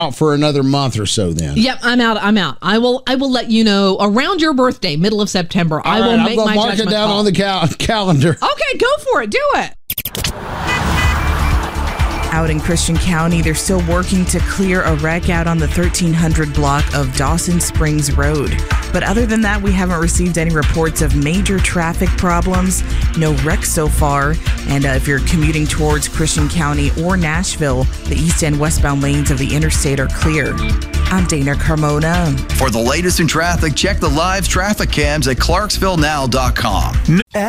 out for another month or so then. Yep, I'm out. I will let you know around your birthday, middle of September. I will make my judgment call. Mark it down on the calendar. Okay, go for it. Do it. Out in Christian County, they're still working to clear a wreck out on the 1300 block of Dawson Springs Road. But other than that, we haven't received any reports of major traffic problems. No wrecks so far. And if you're commuting towards Christian County or Nashville, the east and westbound lanes of the interstate are clear. I'm Dana Carmona. For the latest in traffic, check the live traffic cams at ClarksvilleNow.com.